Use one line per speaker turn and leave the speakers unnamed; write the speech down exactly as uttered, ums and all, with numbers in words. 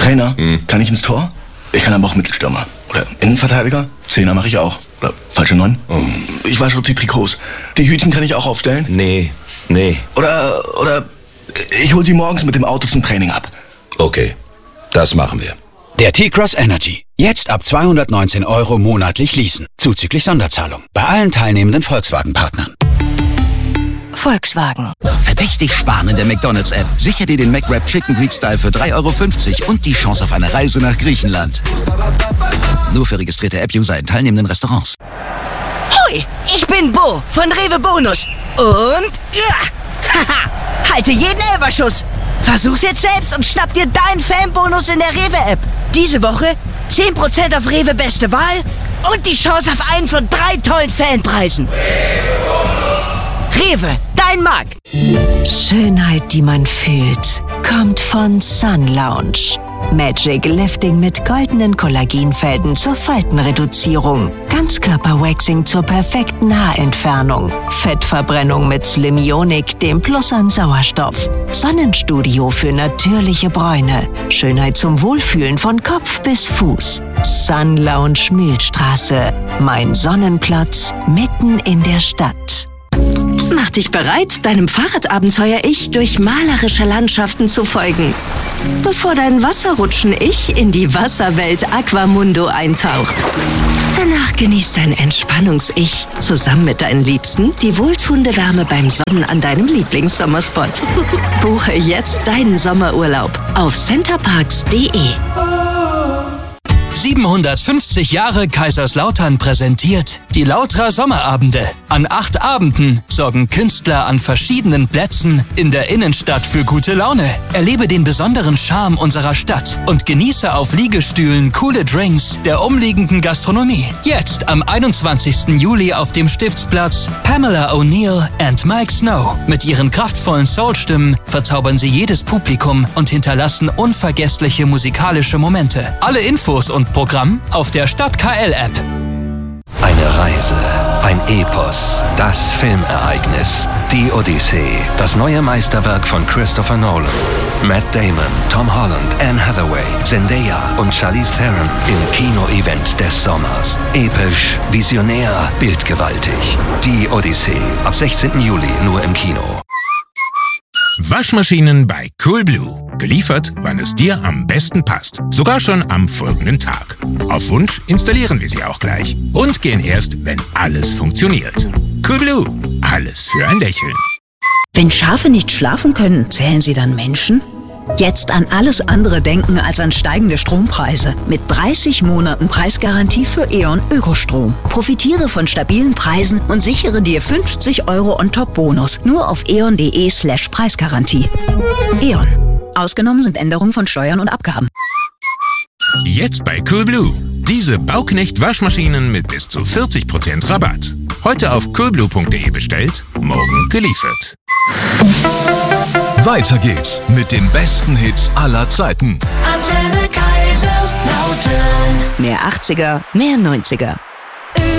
Trainer, hm. kann ich ins Tor? Ich kann aber auch Mittelstürmer. Oder Innenverteidiger? Zehner mache ich auch. Oder falsche Neun? Oh. Ich wasche die Trikots. Die Hütchen kann ich auch aufstellen?
Nee, nee.
Oder, oder ich hol sie morgens mit dem Auto zum Training ab.
Okay, das machen wir.
Der T-Cross Energy. Jetzt ab zweihundertneunzehn Euro monatlich leasen. Zuzüglich Sonderzahlung. Bei allen teilnehmenden Volkswagen-Partnern.
Volkswagen.
Verdächtig sparen in der McDonald's-App. Sicher dir den McWrap Chicken Greek Style für drei Euro fünfzig und die Chance auf eine Reise nach Griechenland. Nur für registrierte App-User in teilnehmenden Restaurants.
Hoi, ich bin Bo von Rewe Bonus. Und ja, haha, halte jeden Elferschuss. Versuch's jetzt selbst und schnapp dir deinen Fanbonus in der Rewe-App. Diese Woche zehn Prozent auf Rewe Beste Wahl und die Chance auf einen von drei tollen Fanpreisen. Rewe, dein Markt.
Schönheit, die man fühlt, kommt von Sun Lounge. Magic Lifting mit goldenen Kollagenfäden zur Faltenreduzierung. Ganzkörperwaxing zur perfekten Haarentfernung. Fettverbrennung mit Slim Ionic, dem Plus an Sauerstoff. Sonnenstudio für natürliche Bräune. Schönheit zum Wohlfühlen von Kopf bis Fuß. Sun Lounge Mühlstraße. Mein Sonnenplatz mitten in der Stadt.
Mach dich bereit, deinem Fahrradabenteuer-Ich durch malerische Landschaften zu folgen. Bevor dein Wasserrutschen-Ich in die Wasserwelt Aquamundo eintaucht. Danach genießt dein Entspannungs-Ich zusammen mit deinen Liebsten die wohltuende Wärme beim Sonnen an deinem Lieblingssommerspot. Buche jetzt deinen Sommerurlaub auf centerparks punkt de.
siebenhundertfünfzig Jahre Kaiserslautern präsentiert die Lautra Sommerabende. An acht Abenden sorgen Künstler an verschiedenen Plätzen in der Innenstadt für gute Laune. Erlebe den besonderen Charme unserer Stadt und genieße auf Liegestühlen coole Drinks der umliegenden Gastronomie. Jetzt am einundzwanzigsten Juli auf dem Stiftsplatz Pamela O'Neill and Mike Snow. Mit ihren kraftvollen Soul-Stimmen verzaubern sie jedes Publikum und hinterlassen unvergessliche musikalische Momente. Alle Infos und Programm auf der Stadt K L-App.
Eine Reise, ein Epos, das Filmereignis, die Odyssee, das neue Meisterwerk von Christopher Nolan. Matt Damon, Tom Holland, Anne Hathaway, Zendaya und Charlize Theron im Kino-Event des Sommers. Episch, visionär, bildgewaltig. Die Odyssee, ab sechzehnten Juli nur im Kino.
Waschmaschinen bei Coolblue. Geliefert, wann es dir am besten passt. Sogar schon am folgenden Tag. Auf Wunsch installieren wir sie auch gleich. Und gehen erst, wenn alles funktioniert. Coolblue. Alles für ein Lächeln.
Wenn Schafe nicht schlafen können, zählen sie dann Menschen? Jetzt an alles andere denken als an steigende Strompreise. Mit dreißig Monaten Preisgarantie für E.ON Ökostrom. Profitiere von stabilen Preisen und sichere dir fünfzig Euro On-Top-Bonus. Nur auf eon.de slash Preisgarantie. E.ON. Ausgenommen sind Änderungen von Steuern und Abgaben.
Jetzt bei Coolblue. Diese Bauknecht-Waschmaschinen mit bis zu vierzig Prozent Rabatt. Heute auf coolblue punkt de bestellt, morgen geliefert.
Weiter geht's mit den besten Hits aller Zeiten.
Antenne Kaiserslautern. Mehr achtziger, mehr neunziger.